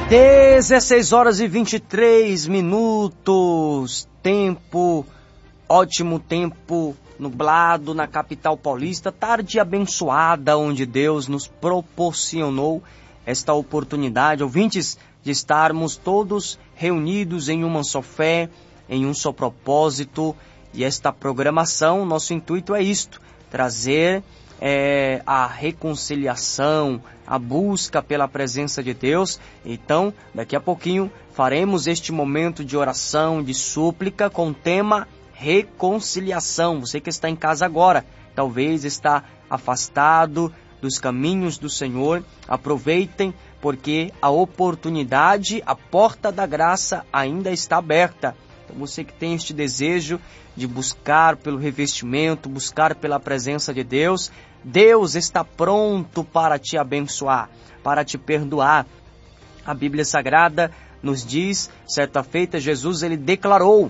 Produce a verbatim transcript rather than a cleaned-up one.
dezesseis horas e vinte e três minutos, tempo, ótimo tempo, nublado na capital paulista, tarde abençoada onde Deus nos proporcionou esta oportunidade, ouvintes, de estarmos todos reunidos em uma só fé, em um só propósito, e esta programação, nosso intuito é isto, trazer é, a reconciliação, a busca pela presença de Deus. Então, daqui a pouquinho, faremos este momento de oração, de súplica, com o tema reconciliação. Você que está em casa agora, talvez está afastado dos caminhos do Senhor, aproveitem, porque a oportunidade, a porta da graça ainda está aberta. Então você que tem este desejo de buscar pelo revestimento, buscar pela presença de Deus, Deus está pronto para te abençoar, para te perdoar. A Bíblia Sagrada nos diz, certa feita, Jesus ele declarou